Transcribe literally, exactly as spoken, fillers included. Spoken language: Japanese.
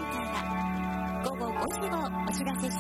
センターが午後ごじをお知らせし